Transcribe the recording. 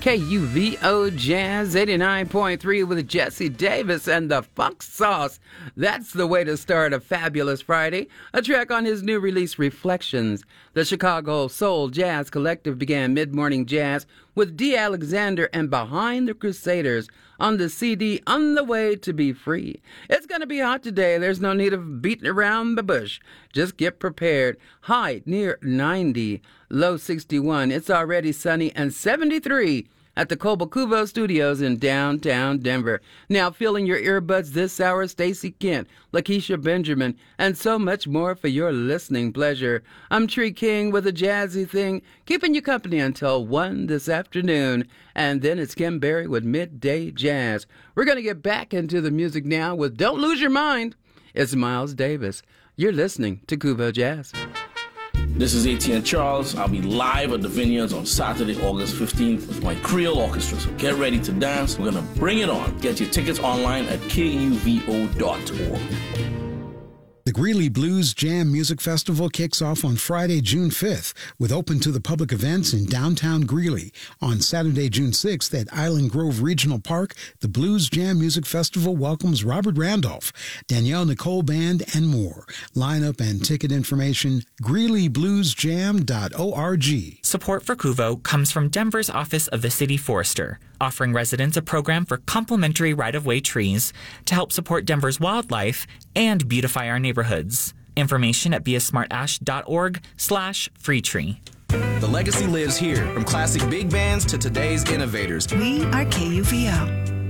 KUVO Jazz 89.3 with Jesse Davis and the Funk Sauce. That's the way to start a fabulous Friday. A track on his new release, Reflections. The Chicago Soul Jazz Collective began mid-morning jazz with D. Alexander and Behind the Crusaders on the CD On the Way to Be Free. It's going to be hot today. There's no need of beating around the bush. Just get prepared. High near 90, low 61. It's already sunny and 73 at the Cobo Studios in downtown Denver. Now filling your earbuds this hour, Stacy Kent, Lakeisha Benjamin, and so much more for your listening pleasure. I'm Tree King with a jazzy thing, keeping you company until 1 this afternoon. And then it's Kim Berry with Midday Jazz. We're going to get back into the music now with Don't Lose Your Mind. It's Miles Davis. You're listening to Kuvo Jazz. This is ATN Charles. I'll be live at the Vineyards on Saturday, August 15th with my Creole Orchestra. So get ready to dance. We're going to bring it on. Get your tickets online at kuvo.org. The Greeley Blues Jam Music Festival kicks off on Friday, June 5th, with open to the public events in downtown Greeley. On Saturday, June 6th at Island Grove Regional Park, the Blues Jam Music Festival welcomes Robert Randolph, Danielle Nicole Band, and more. Lineup and ticket information, greeleybluesjam.org. Support for Kuvo comes from Denver's Office of the City Forester, offering residents a program for complimentary right-of-way trees to help support Denver's wildlife and beautify our neighborhoods. Information at beasmartash.org/freetree. The legacy lives here, from classic big bands to today's innovators. We are KUVO.